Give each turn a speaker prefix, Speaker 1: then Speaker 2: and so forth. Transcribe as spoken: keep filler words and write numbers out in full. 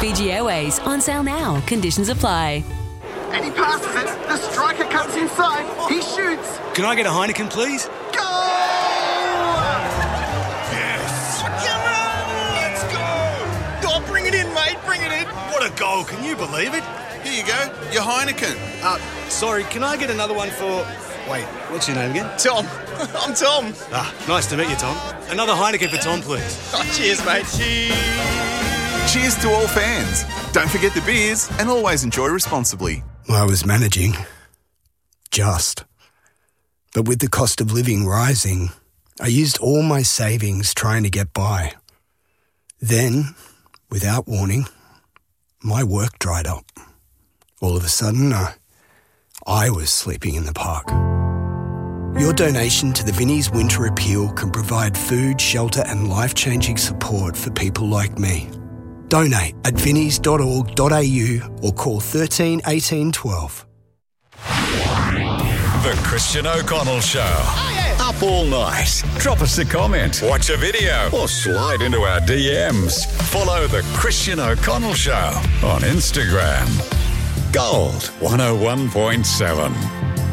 Speaker 1: Fiji Airways, on sale now. Conditions apply.
Speaker 2: And he passes it. The striker comes inside. He shoots.
Speaker 3: Can I get a Heineken, please?
Speaker 2: Goal!
Speaker 3: Yes!
Speaker 2: Come on! Let's go! Oh, bring it in, mate. Bring it in.
Speaker 3: What a goal. Can you believe it?
Speaker 4: Here you go. Your Heineken.
Speaker 3: Uh, sorry, can I get another one for... Wait, what's your name again?
Speaker 2: Tom. I'm Tom.
Speaker 3: Ah, nice to meet you, Tom. Another Heineken for Tom, please.
Speaker 2: Oh, cheers, mate.
Speaker 4: Cheers to all fans. Don't forget the beers and always enjoy responsibly.
Speaker 5: I was managing. Just. But with the cost of living rising, I used all my savings trying to get by. Then, without warning, my work dried up. All of a sudden, uh, I was sleeping in the park. Your donation to the Vinnie's Winter Appeal can provide food, shelter and life-changing support for people like me. Donate at vinnies dot org dot a u or call thirteen eighteen twelve.
Speaker 6: The Christian O'Connell Show. Oh, yeah. Up all night. Drop us a comment, watch a video, or slide into our D Ms. Follow The Christian O'Connell Show on Instagram. Gold one oh one point seven.